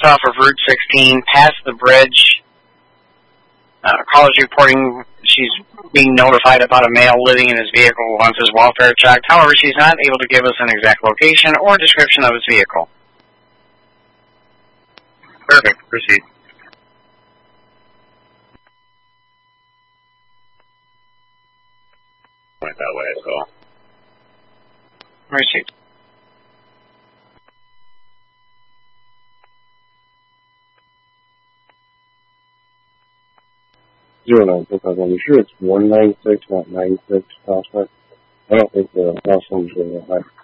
just off of Route 16, past the bridge. Caller's reporting she's being notified about a male living in his vehicle who wants his welfare checked. However, she's not able to give us an exact location or description of his vehicle. Perfect. Proceed. Went that way as well. Proceed. Zero 945. Are you sure it's 196, not 96 prospect? I don't think the house numbers are that high.